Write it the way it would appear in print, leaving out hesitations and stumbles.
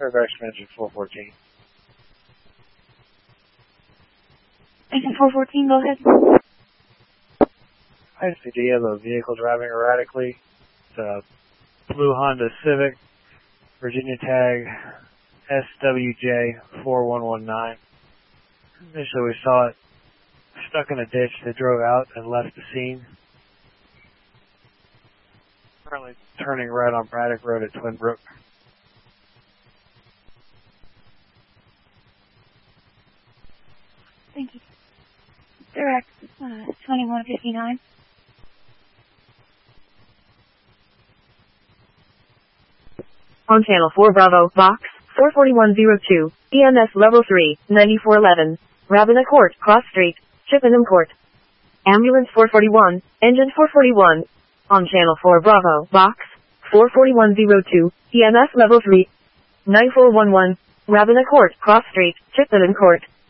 Fairfax Engine 414. Engine 414, go ahead. I see you have a vehicle driving erratically. It's a blue Honda Civic, Virginia tag SWJ4119. Initially we saw it stuck in a ditch that drove out and left the scene. Currently turning right on Braddock Road at Twin Brook. Thank you. Direct 2159. On Channel 4 Bravo, Box 44102, EMS Level 3, 9411, Ravenna Court, Cross Street, Chippenham Court. Ambulance 441, Engine 441. On Channel 4 Bravo, Box 44102, EMS Level 3, 9411, Ravenna Court, Cross Street, Chippenham Court.